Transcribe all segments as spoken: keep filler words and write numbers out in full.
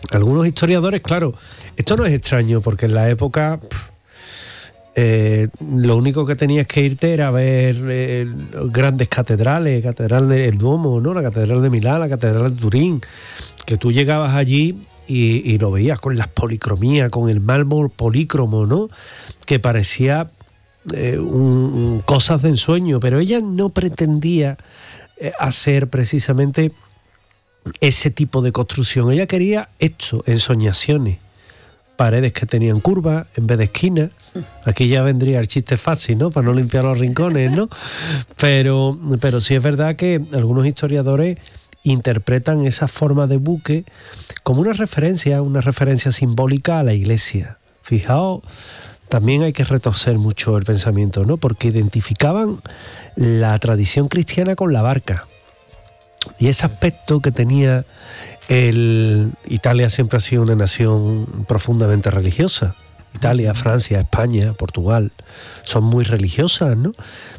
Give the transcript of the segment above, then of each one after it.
algunos historiadores, claro, esto no es extraño, porque en la época pff, eh, lo único que tenías que irte era ver eh, grandes catedrales, catedral del Duomo, ¿no? La catedral de Milán, la catedral de Turín, que tú llegabas allí y, y lo veías con las policromías, con el mármol polícromo, ¿no? Que parecía eh, un, un, cosas de ensueño, pero ella no pretendía eh, hacer precisamente ese tipo de construcción. Ella quería esto, ensoñaciones, paredes que tenían curvas en vez de esquinas. Aquí ya vendría el chiste fácil, ¿no? Para no limpiar los rincones, ¿no? Pero, pero sí es verdad que algunos historiadores interpretan esa forma de buque como una referencia, una referencia simbólica a la iglesia. Fijaos, también hay que retorcer mucho el pensamiento, ¿no? Porque identificaban la tradición cristiana con la barca. Y ese aspecto que tenía el... Italia siempre ha sido una nación profundamente religiosa. Italia, Francia, España, Portugal, son muy religiosas, ¿no?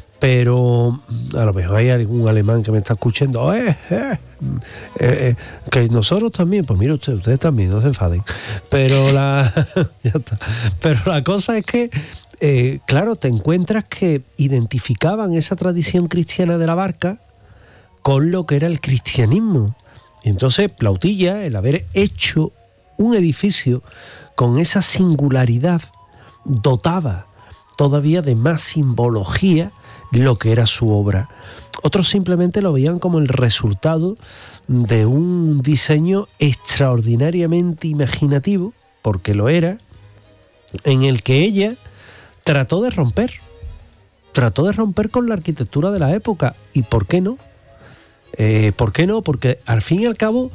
Pero a lo mejor hay algún alemán que me está escuchando, eh, eh, eh, eh, que nosotros también, pues mire usted, ustedes también, no se enfaden. Pero la, ya está. Pero la cosa es que, eh, claro, te encuentras que identificaban esa tradición cristiana de la barca con lo que era el cristianismo. Y entonces Plautilla, el haber hecho un edificio con esa singularidad, dotaba todavía de más simbología lo que era su obra. Otros simplemente lo veían como el resultado de un diseño extraordinariamente imaginativo, porque lo era, en el que ella trató de romper, trató de romper con la arquitectura de la época. ¿Y por qué no? Eh, ¿Por qué no? Porque al fin y al cabo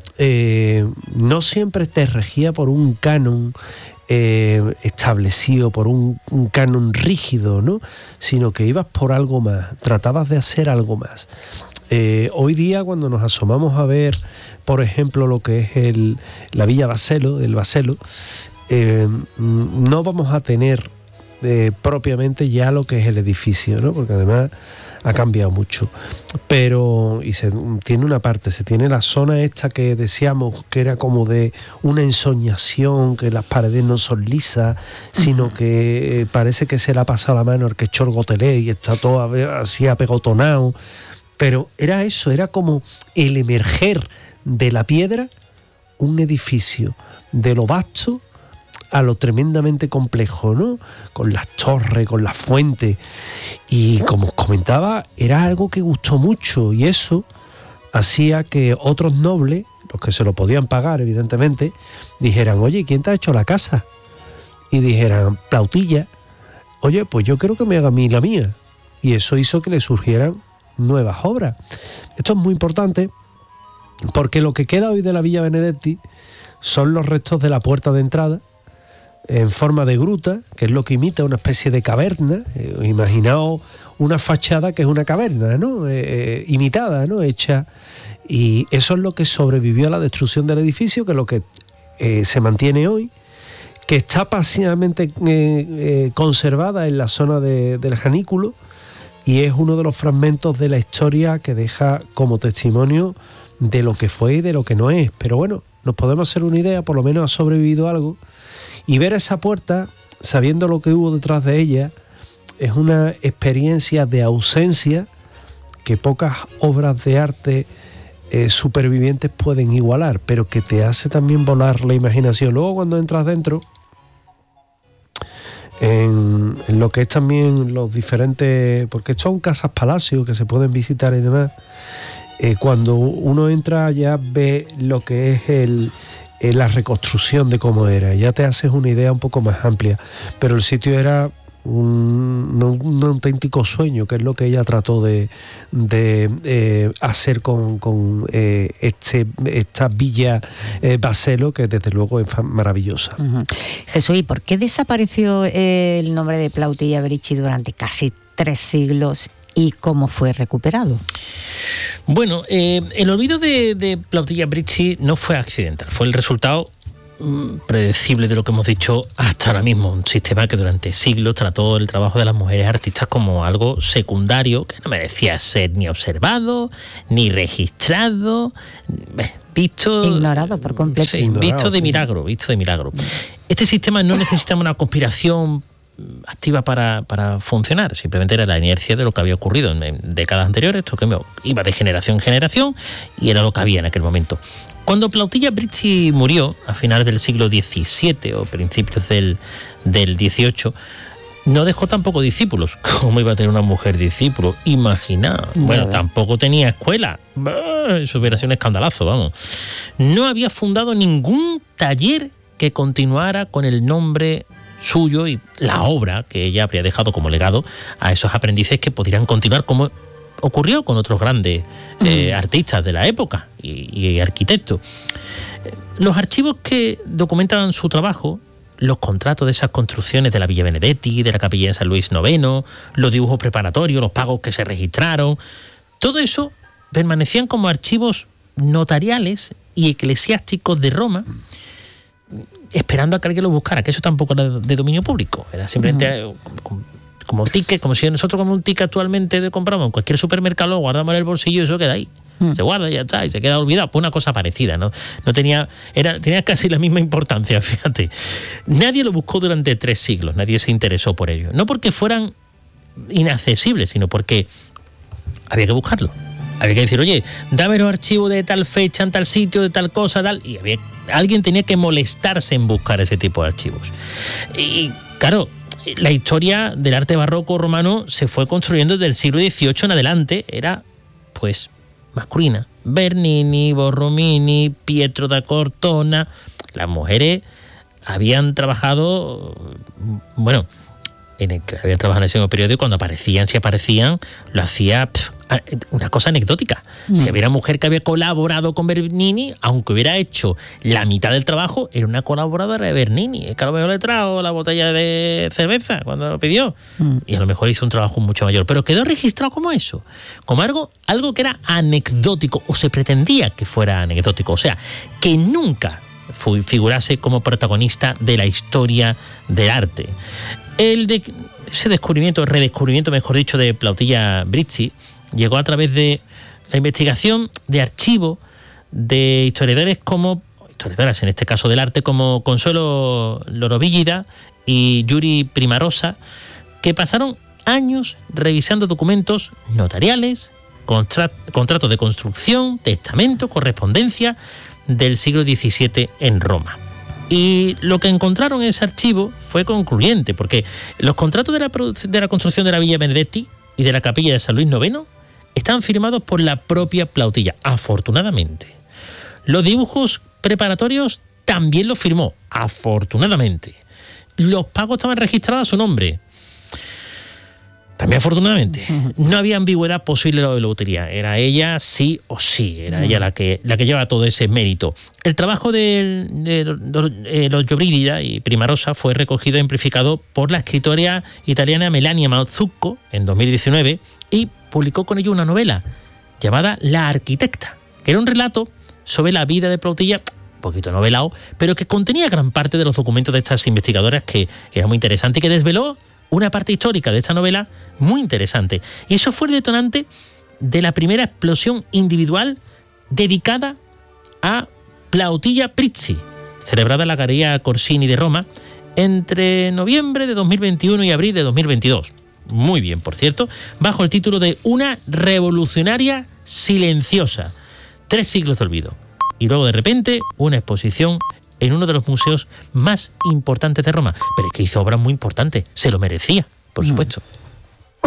eh, no siempre te regía por un canon eh, establecido, por un, un canon rígido, ¿no? Sino que ibas por algo más, tratabas de hacer algo más. Eh, hoy día, cuando nos asomamos a ver, por ejemplo, lo que es el, la Villa Baselo, el Baselo, eh, no vamos a tener eh, propiamente ya lo que es el edificio, ¿no? Porque además ha cambiado mucho, pero y se tiene una parte, se tiene la zona esta que decíamos que era como de una ensoñación, que las paredes no son lisas, sino que parece que se le ha pasado la mano al que echó el gotelé y está todo así apegotonado, pero era eso, era como el emerger de la piedra un edificio de lo vasto a lo tremendamente complejo, ¿no? Con las torres, con las fuentes. Y como os comentaba, era algo que gustó mucho, y eso hacía que otros nobles, los que se lo podían pagar, evidentemente, dijeran, oye, ¿quién te ha hecho la casa? Y dijeran, Plautilla, oye, pues yo creo que me haga a mí la mía. Y eso hizo que le surgieran nuevas obras. Esto es muy importante porque lo que queda hoy de la Villa Benedetti son los restos de la puerta de entrada, en forma de gruta, que es lo que imita una especie de caverna. Eh, imaginaos una fachada que es una caverna, ¿no? Eh, imitada, ¿no? Hecha. Y eso es lo que sobrevivió a la destrucción del edificio, que es lo que eh, se mantiene hoy, que está parcialmente eh, eh, conservada en la zona de, del Janículo, y es uno de los fragmentos de la historia que deja como testimonio de lo que fue y de lo que no es. Pero bueno, nos podemos hacer una idea, por lo menos ha sobrevivido algo. Y ver esa puerta, sabiendo lo que hubo detrás de ella, es una experiencia de ausencia que pocas obras de arte eh, supervivientes pueden igualar, pero que te hace también volar la imaginación. Luego, cuando entras dentro, en, en lo que es también los diferentes... Porque son casas palacios que se pueden visitar y demás. Eh, cuando uno entra ya ve lo que es el... la reconstrucción de cómo era, ya te haces una idea un poco más amplia, pero el sitio era un, un, un auténtico sueño, que es lo que ella trató de, de eh, hacer con, con eh, este, esta villa eh, Baselo, que desde luego es maravillosa. Uh-huh. Jesús, ¿y por qué desapareció el nombre de Plautilla Bricci durante casi tres siglos y cómo fue recuperado? Bueno, eh, el olvido de, de Plautilla Bricci no fue accidental, fue el resultado mmm, predecible de lo que hemos dicho hasta ahora mismo, un sistema que durante siglos trató el trabajo de las mujeres artistas como algo secundario, que no merecía ser ni observado, ni registrado, visto... Ignorado por completo. Sí, Ignorado, visto de sí. milagro, visto de milagro. Este sistema no necesitaba una conspiración activa para, para funcionar, simplemente era la inercia de lo que había ocurrido en, en décadas anteriores, esto que iba de generación en generación y era lo que había en aquel momento. Cuando Plautilla Bricci murió a finales del siglo diecisiete o principios del, del dieciocho, no dejó tampoco discípulos. ¿Cómo iba a tener una mujer discípulo? Imagina. Bueno, Nada. tampoco tenía escuela. Bah, eso hubiera sido un escandalazo, vamos. No había fundado ningún taller que continuara con el nombre suyo y la obra que ella habría dejado como legado a esos aprendices que podrían continuar, como ocurrió con otros grandes eh, artistas de la época y, y arquitectos. Los archivos que documentaban su trabajo, los contratos de esas construcciones de la Villa Benedetti, de la Capilla de San Luis noveno, los dibujos preparatorios, los pagos que se registraron, todo eso permanecían como archivos notariales y eclesiásticos de Roma, esperando a que alguien lo buscara, que eso tampoco era de dominio público, era simplemente uh-huh. como, como ticket, como si nosotros como un ticket actualmente de compramos en cualquier supermercado, lo guardamos en el bolsillo y eso queda ahí. Uh-huh. Se guarda y ya está, y se queda olvidado. Pues una cosa parecida, ¿no? No tenía, era, tenía casi la misma importancia, fíjate. Nadie lo buscó durante tres siglos, nadie se interesó por ello. No porque fueran inaccesibles, sino porque había que buscarlo. Había que decir, oye, dame los archivos de tal fecha, en tal sitio, de tal cosa, tal. Y había, alguien tenía que molestarse en buscar ese tipo de archivos. Y claro, la historia del arte barroco romano se fue construyendo desde el siglo dieciocho en adelante. Era, pues, masculina. Bernini, Borromini, Pietro da Cortona. Las mujeres habían trabajado, bueno, en el que habían trabajado en ese periódico, cuando aparecían, si aparecían, lo hacía pff, una cosa anecdótica. Mm. Si había una mujer que había colaborado con Bernini, aunque hubiera hecho la mitad del trabajo, era una colaboradora de Bernini. Es que a lo mejor le trajo la botella de cerveza cuando lo pidió. Mm. Y a lo mejor hizo un trabajo mucho mayor. Pero quedó registrado como eso, como algo, algo que era anecdótico, o se pretendía que fuera anecdótico. O sea, que nunca figurase como protagonista de la historia del arte. El de, ese descubrimiento, redescubrimiento, mejor dicho, de Plautilla Bricci llegó a través de la investigación de archivos de historiadores como, historiadoras en este caso del arte, como Consuelo Lorobígida y Yuri Primarosa, que pasaron años revisando documentos notariales, contra, contratos de construcción, testamentos, correspondencia del siglo diecisiete en Roma. Y lo que encontraron en ese archivo fue concluyente, porque los contratos de la, de la construcción de la Villa Benedetti y de la Capilla de San Luis noveno están firmados por la propia Plautilla, afortunadamente. Los dibujos preparatorios también los firmó, afortunadamente. Los pagos estaban registrados a su nombre, también afortunadamente. No había ambigüedad posible lo de la lotería. Era ella sí o sí. Era ella la que, la que lleva todo ese mérito. El trabajo de, de, de, de los Llobrígida y Primarosa fue recogido e amplificado por la escritora italiana Melania Mazzucco en dos mil diecinueve y publicó con ello una novela llamada La Arquitecta, que era un relato sobre la vida de Plautilla, un poquito novelado, pero que contenía gran parte de los documentos de estas investigadoras, que era muy interesante y que desveló una parte histórica de esta novela muy interesante. Y eso fue el detonante de la primera explosión individual dedicada a Plautilla Bricci, celebrada en la Galería Corsini de Roma entre noviembre de dos mil veintiuno y abril de dos mil veintidós. Muy bien, por cierto, bajo el título de Una revolucionaria silenciosa. Tres siglos de olvido. Y luego, de repente, una exposición en uno de los museos más importantes de Roma. Pero es que hizo obras muy importantes, se lo merecía, por supuesto. Mm.